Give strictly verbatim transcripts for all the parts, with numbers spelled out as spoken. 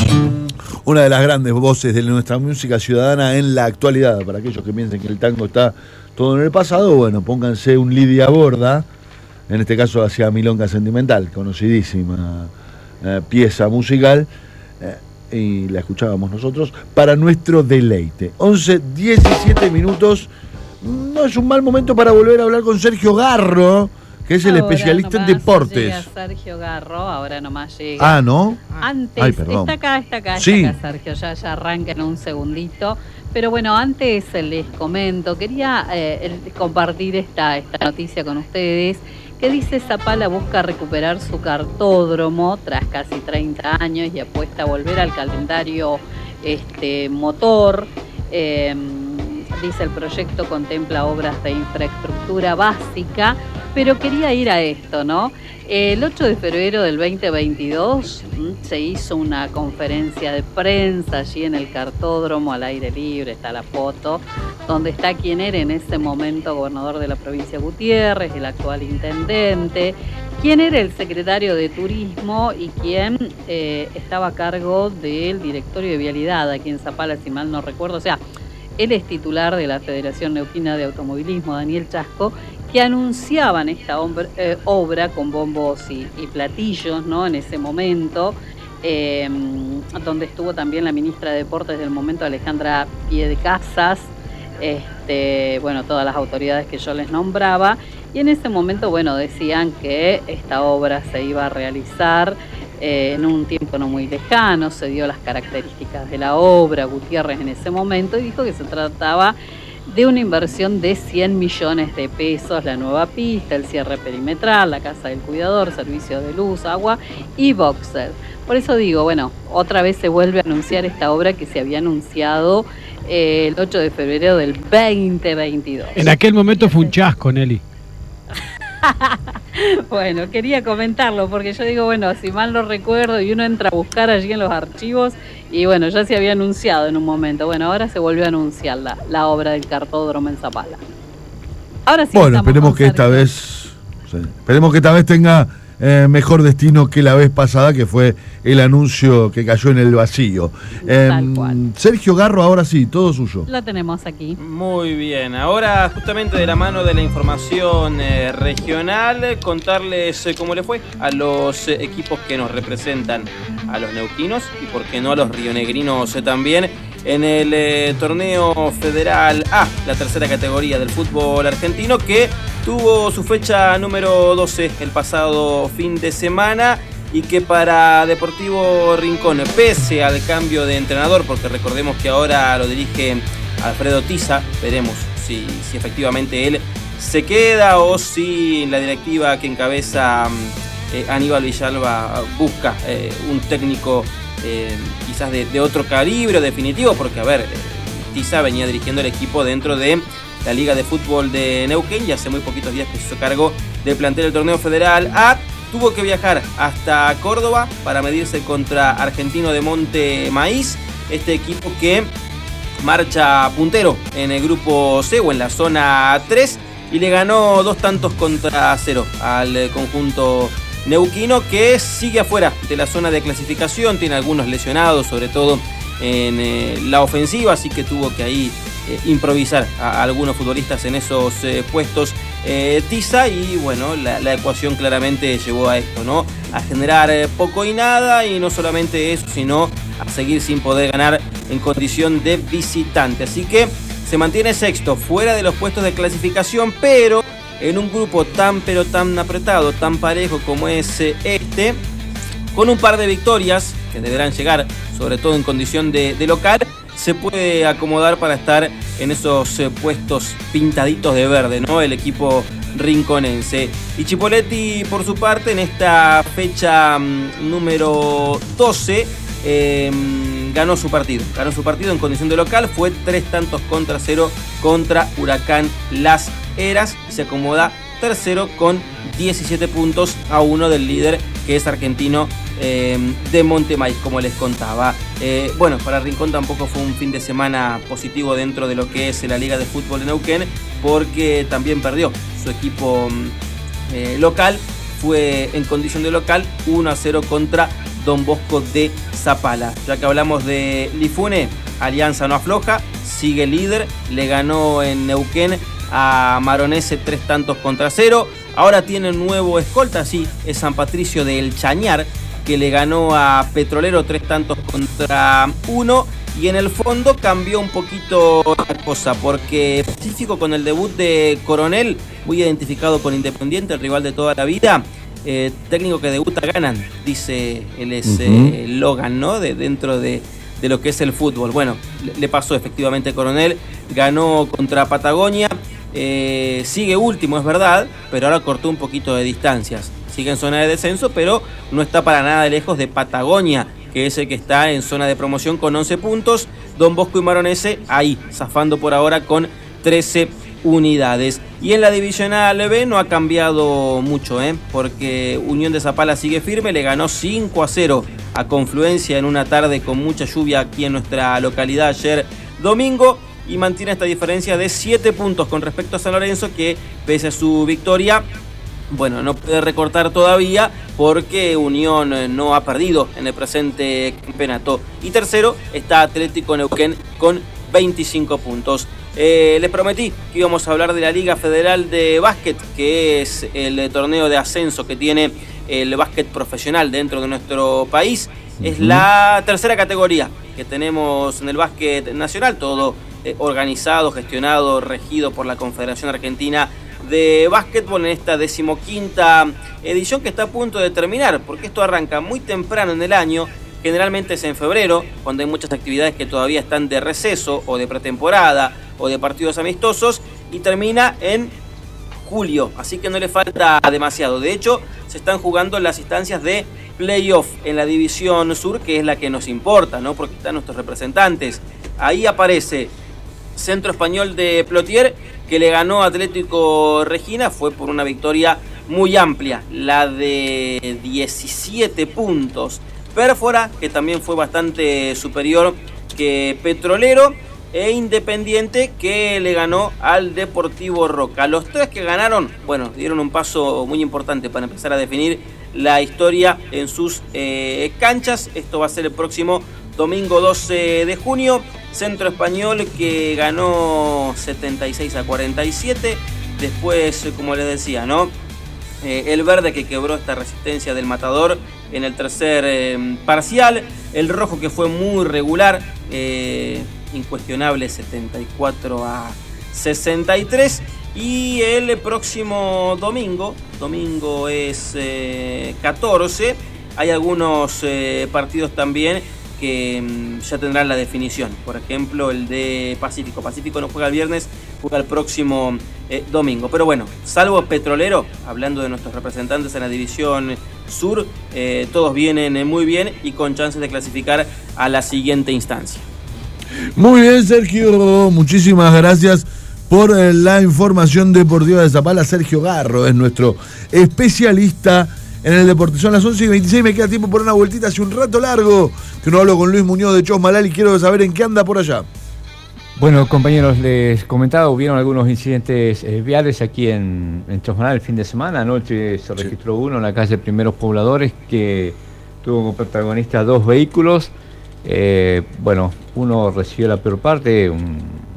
Una de las grandes voces de nuestra música ciudadana en la actualidad. Para aquellos que piensen que el tango está todo en el pasado, bueno, pónganse un Lidia Borda, en este caso hacia Milonga Sentimental, conocidísima eh, pieza musical, eh, y la escuchábamos nosotros para nuestro deleite. once, diecisiete minutos, no es un mal momento para volver a hablar con Sergio Garro, que es el ahora especialista en deportes. Llega Sergio Garro, ahora nomás llega. Ah, ¿no? Antes, Ay, perdón. está acá, está acá, Sí. está acá Sergio, ya, ya arranca en un segundito. Pero bueno, antes les comento, quería eh, el- compartir esta, esta noticia con ustedes, que dice Zapala busca recuperar su cartódromo tras casi treinta años y apuesta a volver al calendario este, motor. Eh, dice el proyecto contempla obras de infraestructura básica, pero quería ir a esto, ¿no? El ocho de febrero del veinte veintidós ¿m? Se hizo una conferencia de prensa allí en el cartódromo al aire libre, está la foto, donde está quien era en ese momento gobernador de la provincia de Gutiérrez, el actual intendente, quien era el secretario de Turismo y quien eh, estaba a cargo del directorio de Vialidad aquí en Zapala, si mal no recuerdo, o sea, él es titular de la Federación Neuquina de Automovilismo, Daniel Chasco, que anunciaban esta obra, eh, obra con bombos y, y platillos, ¿no? En ese momento, eh, donde estuvo también la ministra de Deportes del momento, Alejandra Piedecasas, este, bueno, todas las autoridades que yo les nombraba, y en ese momento, bueno, decían que esta obra se iba a realizar eh, en un tiempo no muy lejano, se dio las características de la obra, Gutiérrez en ese momento, y dijo que se trataba de una inversión de cien millones de pesos, la nueva pista, el cierre perimetral, la casa del cuidador, servicio de luz, agua y boxer. Por eso digo, bueno, otra vez se vuelve a anunciar esta obra que se había anunciado eh, el ocho de febrero del veinte veintidós. En aquel momento fue un chasco, Nelly. Bueno, quería comentarlo porque yo digo, bueno, si mal no recuerdo y uno entra a buscar allí en los archivos y bueno, ya se había anunciado en un momento. Bueno, ahora se volvió a anunciar la, la obra del cartódromo en Zapala. Ahora sí. Bueno, estamos esperemos con que esta Sergio. vez sí, esperemos que esta vez tenga eh, mejor destino que la vez pasada, que fue el anuncio que cayó en el vacío. Tal cual. Sergio Garro, ahora sí, todo suyo. La tenemos aquí. Muy bien, ahora justamente de la mano de la información eh, regional, contarles eh, cómo le fue a los eh, equipos que nos representan, a los neuquinos y por qué no a los rionegrinos eh, también, en el eh, torneo federal A, la tercera categoría del fútbol argentino, que tuvo su fecha número doce el pasado fin de semana, y que para Deportivo Rincón, pese al cambio de entrenador, porque recordemos que ahora lo dirige Alfredo Tiza, veremos si, si efectivamente él se queda o si la directiva que encabeza eh, Aníbal Villalba busca eh, un técnico eh, quizás de, de otro calibre definitivo, porque a ver, eh, Tiza venía dirigiendo el equipo dentro de la Liga de Fútbol de Neuquén y hace muy poquitos días que se hizo cargo del plantel del torneo federal A. Tuvo que viajar hasta Córdoba para medirse contra Argentino de Monte Maíz, este equipo que marcha puntero en el grupo C o en la zona tres, y le ganó dos tantos contra cero al conjunto neuquino, que sigue afuera de la zona de clasificación, tiene algunos lesionados, sobre todo en eh, la ofensiva, así que tuvo que ahí eh, improvisar a, a algunos futbolistas en esos eh, puestos eh, Tiza, y bueno, la, la ecuación claramente llevó a esto, ¿no? A generar eh, poco y nada, y no solamente eso, sino a seguir sin poder ganar en condición de visitante. Así que se mantiene sexto, fuera de los puestos de clasificación, pero en un grupo tan pero tan apretado, tan parejo como es eh, este, con un par de victorias que deberán llegar, sobre todo en condición de, de local, se puede acomodar para estar en esos eh, puestos pintaditos de verde, ¿no? El equipo rinconense. Y Chipoletti, por su parte, en esta fecha mmm, número doce, eh, ganó su partido. Ganó su partido en condición de local, fue tres tantos contra cero contra Huracán Las Heras, y se acomoda tercero con diecisiete puntos a uno del líder, que es Argentino eh, de Monte Maíz, como les contaba. Eh, bueno, para Rincón tampoco fue un fin de semana positivo dentro de lo que es la Liga de Fútbol de Neuquén, porque también perdió su equipo eh, local, fue en condición de local uno a cero contra Don Bosco de Zapala. Ya que hablamos de Lifune, Alianza no afloja, sigue líder, le ganó en Neuquén a Maronese tres tantos contra cero. Ahora tiene un nuevo escolta, sí, es San Patricio del Chañar, que le ganó a Petrolero tres tantos contra uno. Y en el fondo cambió un poquito la cosa, porque Pacífico, con el debut de Coronel, muy identificado con Independiente, el rival de toda la vida, eh, técnico que debuta ganan, dice el ese uh-huh. Logan, ¿no? De, dentro de, de lo que es el fútbol. Bueno, le, le pasó efectivamente Coronel, ganó contra Patagonia, eh, sigue último, es verdad, pero ahora cortó un poquito de distancias. Sigue en zona de descenso, pero no está para nada lejos de Patagonia, que es el que está en zona de promoción con once puntos. Don Bosco y Maronese ahí, zafando por ahora con trece unidades. Y en la Divisional B no ha cambiado mucho, ¿eh? porque Unión de Zapala sigue firme, le ganó cinco a cero a Confluencia en una tarde con mucha lluvia aquí en nuestra localidad ayer domingo, y mantiene esta diferencia de siete puntos con respecto a San Lorenzo, que pese a su victoria, bueno, no puede recortar todavía porque Unión no ha perdido en el presente campeonato. Y tercero está Atlético Neuquén con veinticinco puntos. Eh, les prometí que íbamos a hablar de la Liga Federal de Básquet, que es el torneo de ascenso que tiene el básquet profesional dentro de nuestro país. Uh-huh. Es la tercera categoría que tenemos en el básquet nacional, todo eh, organizado, gestionado, regido por la Confederación Argentina de Básquetbol en esta decimoquinta edición, que está a punto de terminar, porque esto arranca muy temprano en el año, generalmente es en febrero, cuando hay muchas actividades que todavía están de receso o de pretemporada o de partidos amistosos, y termina en julio, así que no le falta demasiado. De hecho, se están jugando las instancias de playoff en la División Sur, que es la que nos importa, ¿no? Porque están nuestros representantes. Ahí aparece Centro Español de Plotier, que le ganó a Atlético Regina, fue por una victoria muy amplia, la de diecisiete puntos. Pérfora, que también fue bastante superior que Petrolero, e Independiente, que le ganó al Deportivo Roca. Los tres que ganaron, bueno, dieron un paso muy importante para empezar a definir la historia en sus eh, canchas. Esto va a ser el próximo domingo doce de junio. Centro Español, que ganó setenta y seis a cuarenta y siete. Después, como les decía, ¿no? Eh, el Verde, que quebró esta resistencia del Matador en el tercer eh, parcial. El Rojo, que fue muy regular, eh, incuestionable, setenta y cuatro a sesenta y tres. Y el próximo domingo, domingo es eh, catorce, hay algunos eh, partidos también que ya tendrán la definición. Por ejemplo, el de Pacífico. Pacífico no juega el viernes, juega el próximo eh, domingo. Pero bueno, salvo Petrolero, hablando de nuestros representantes en la División Sur, eh, todos vienen muy bien y con chances de clasificar a la siguiente instancia. Muy bien, Sergio, muchísimas gracias por eh, la información deportiva de Zapala. Sergio Garro es nuestro especialista en el deporte. Son las once y veintiséis, me queda tiempo por una vueltita. Hace un rato largo que no hablo con Luis Muñoz de Chosmalal y quiero saber en qué anda por allá. Bueno, compañeros, les comentaba, hubieron algunos incidentes eh, viales aquí en, en Chosmalal el fin de semana. Anoche se registró sí. uno en la calle Primeros Pobladores que tuvo como protagonista dos vehículos. Eh, bueno, uno recibió la peor parte, un,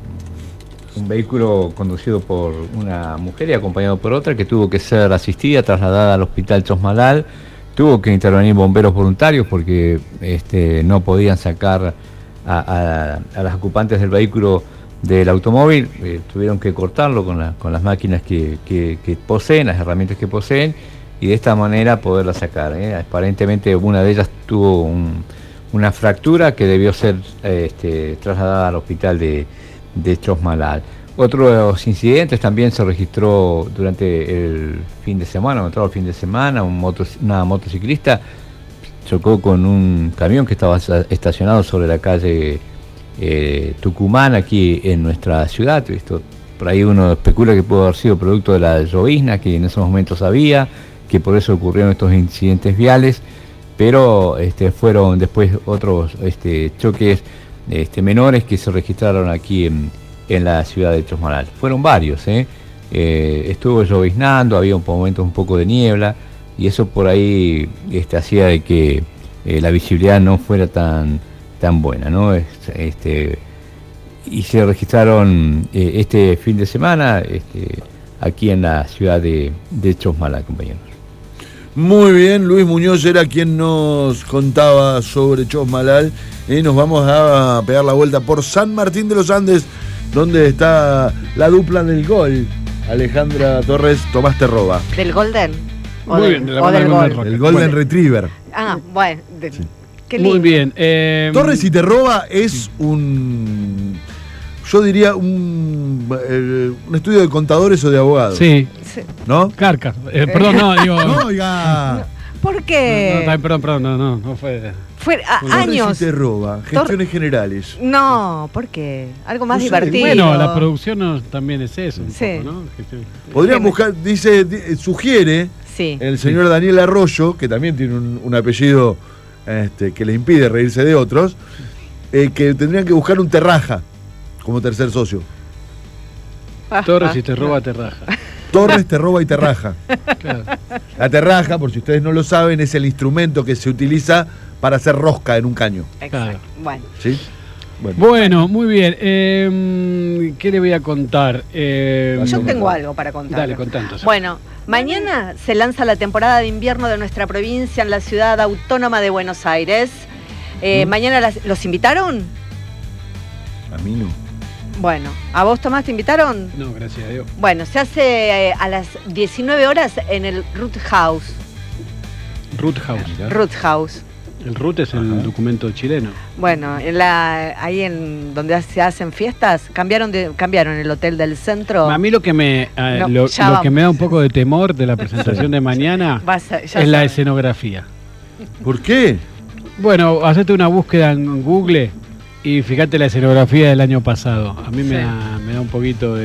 un vehículo conducido por una mujer y acompañado por otra, que tuvo que ser asistida, trasladada al hospital Chosmalal. Tuvo que intervenir bomberos voluntarios porque este, no podían sacar a, a, a las ocupantes del vehículo del automóvil. Eh, tuvieron que cortarlo con, la, con las máquinas que, que, que poseen, las herramientas que poseen, y de esta manera poderla sacar. ¿eh? Aparentemente una de ellas tuvo un una fractura que debió ser este, trasladada al hospital de, de Chosmalal. Otros incidentes también se registró durante el fin de semana, entrado el fin de semana, un moto, una motociclista chocó con un camión que estaba estacionado sobre la calle eh, Tucumán, aquí en nuestra ciudad. Esto, por ahí uno especula que pudo haber sido producto de la llovizna que en esos momentos había, que por eso ocurrieron estos incidentes viales. Pero este, fueron después otros este, choques este, menores que se registraron aquí en, en la ciudad de Chosmalal. Fueron varios, ¿eh? Eh, estuvo lloviznando, había un momento un poco de niebla, y eso por ahí este, hacía de que eh, la visibilidad no fuera tan, tan buena, ¿no? Este, y se registraron eh, este fin de semana este, aquí en la ciudad de, de Chosmalal, compañeros. Muy bien, Luis Muñoz era quien nos contaba sobre Chosmalal. Y nos vamos a pegar la vuelta por San Martín de los Andes, donde está la dupla del gol. Alejandra Torres, Tomás Terroba. ¿Del Golden? Muy del, bien, de la o banda del Golden gol. Rock. El Golden Bueno. Retriever. Ah, bueno. de- Sí. Qué lindo. Muy bien. eh, Torres y Terroba es un... Yo diría un, eh, un estudio de contadores o de abogados. Sí, Sí. ¿No? Carcas. Eh, perdón, no, digo. No, No, oiga. ¿Por no, qué? está bien, perdón, perdón, no, no, no fue. Fue a- Torres años. y Terroba, gestiones generales. No, ¿por qué? Algo más No sé, divertido. Bueno, la producción no- también es eso. Un Sí. poco, ¿no? Que sí. Podrían Sí. buscar, dice, di- sugiere Sí. el señor Daniel Arroyo, que también tiene un, un apellido este, que le impide reírse de otros, eh, que tendrían que buscar un Terraja como tercer socio. Torres, si te roba, te raja. Torres, Terroba y Terraja. Claro. La terraja, por si ustedes no lo saben, es el instrumento que se utiliza para hacer rosca en un caño. Exacto. Claro. Bueno. ¿Sí? Bueno. Bueno, muy bien. Eh, ¿Qué le voy a contar? Eh, Yo tengo algo para contar. Dale, contá entonces. Bueno, mañana se lanza la temporada de invierno de nuestra provincia en la ciudad autónoma de Buenos Aires. Eh, ¿Mm? Mañana las- los invitaron. A mí no. Bueno, ¿a vos, Tomás, te invitaron? No, gracias a Dios. Bueno, se hace eh, a las diecinueve horas en el Root House. Root House. Root House. El Root es el Ajá. documento chileno. Bueno, en la, ahí en donde se hacen fiestas, cambiaron de, cambiaron el hotel del centro. A mí lo que me eh, No, lo, ya lo vamos. que me da un poco de temor de la presentación de mañana Vas a- ya es la sabes. escenografía. ¿Por qué? Bueno, hacete una búsqueda en Google y fíjate la escenografía del año pasado. A mí me, Sí. da, me da un poquito de